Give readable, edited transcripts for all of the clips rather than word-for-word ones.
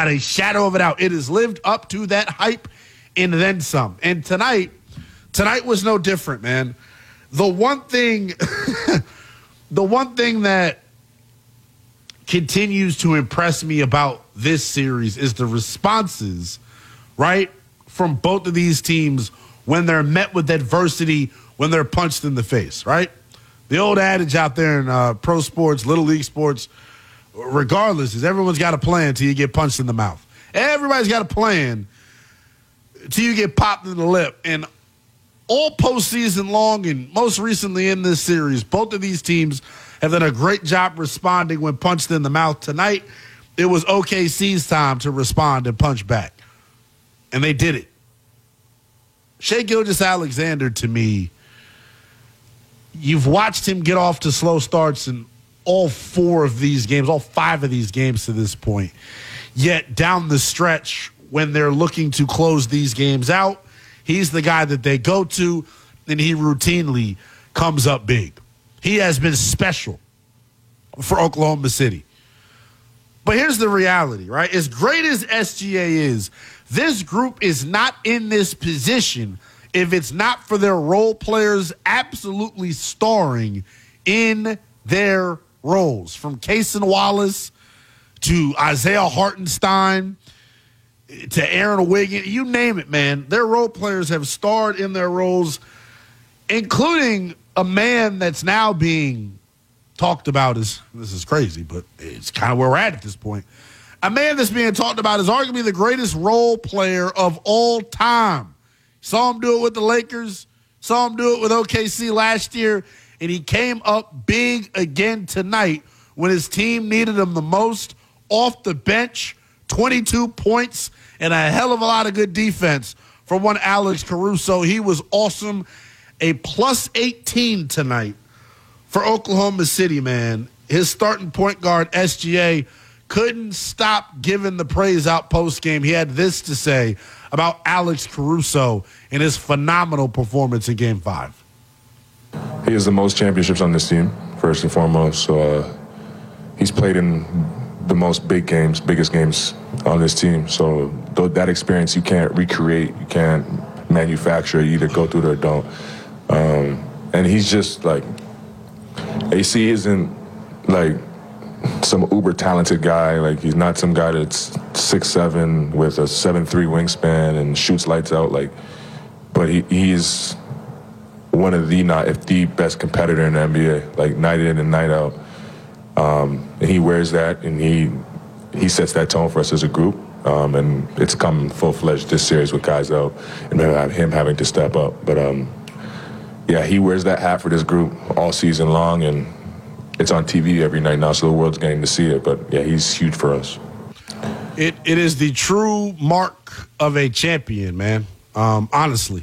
Not a shadow of a doubt. It has lived up to that hype and then some. And tonight was no different, man. The one thing that continues to impress me about this series is the responses, right, from both of these teams when they're met with adversity, when they're punched in the face, right? The old adage out there in pro sports, little league sports, regardless, is everyone's got a plan until you get punched in the mouth. Everybody's got a plan until you get popped in the lip. And all postseason long and most recently in this series, both of these teams have done a great job responding when punched in the mouth. Tonight, it was OKC's time to respond and punch back. And they did it. Shai Gilgeous-Alexander, to me, you've watched him get off to slow starts in all 5 of these games to this point. Yet down the stretch, when they're looking to close these games out, he's the guy that they go to, and he routinely comes up big. He has been special for Oklahoma City. But here's the reality, right? As great as SGA is, this group is not in this position if it's not for their role players absolutely starring in their roles. From Cason Wallace to Isaiah Hartenstein to Aaron Wiggins, you name it, man. Their role players have starred in their roles, including a man that's now being talked about as, this is crazy, but it's kind of where we're at this point. A man that's being talked about as arguably the greatest role player of all time. Saw him do it with the Lakers, saw him do it with OKC last year, and he came up big again tonight when his team needed him the most. Off the bench, 22 points and a hell of a lot of good defense from one Alex Caruso. He was awesome. A plus 18 tonight for Oklahoma City, man. His starting point guard, SGA, couldn't stop giving the praise out post-game. He had this to say about Alex Caruso and his phenomenal performance in Game 5. He has the most championships on this team, first and foremost. So he's played in the most biggest games on this team. So that experience you can't recreate, you can't manufacture, you either go through it or don't. And he's just like, AC isn't like some uber talented guy. Like, he's not some guy that's 6'7" with a 7'3" wingspan and shoots lights out. Like, but he's one of the, not if the best competitor in the NBA, like night in and night out. And he wears that, and he sets that tone for us as a group. And it's come full-fledged this series with guys out and him having to step up. But yeah, he wears that hat for this group all season long, and it's on TV every night now, so the world's getting to see it. But yeah, he's huge for us. It is the true mark of a champion, man. Honestly,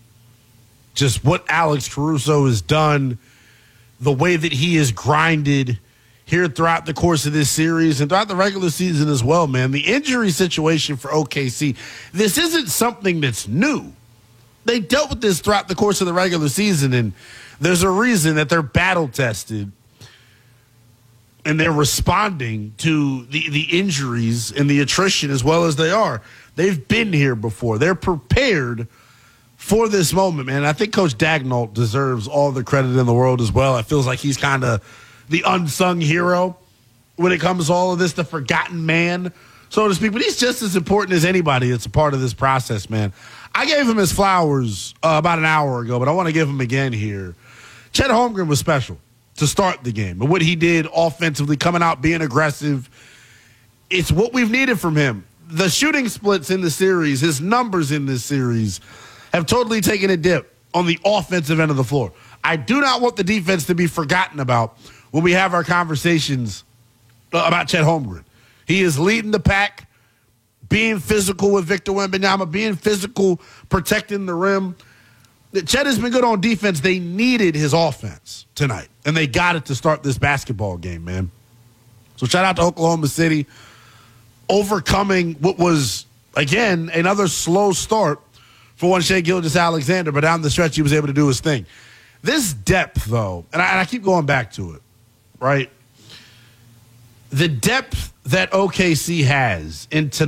just what Alex Caruso has done, the way that he has grinded here throughout the course of this series and throughout the regular season as well, man. The injury situation for OKC, this isn't something that's new. They dealt with this throughout the course of the regular season, and there's a reason that they're battle-tested and they're responding to the injuries and the attrition as well as they are. They've been here before. They're prepared for this moment, man. I think Coach Daigneault deserves all the credit in the world as well. It feels like he's kind of the unsung hero when it comes to all of this, the forgotten man, so to speak. But he's just as important as anybody that's a part of this process, man. I gave him his flowers about an hour ago, but I want to give him again here. Chet Holmgren was special to start the game. And what he did offensively, coming out, being aggressive, it's what we've needed from him. The shooting splits in the series, his numbers in this series, have totally taken a dip on the offensive end of the floor. I do not want the defense to be forgotten about when we have our conversations about Chet Holmgren. He is leading the pack, being physical with Victor Wembanyama, being physical, protecting the rim. Chet has been good on defense. They needed his offense tonight, and they got it to start this basketball game, man. So shout out to Oklahoma City, overcoming what was, again, another slow start for one Shai Gilgeous-Alexander, but down the stretch he was able to do his thing. This depth, though, and I keep going back to it, right? The depth that OKC has in tonight.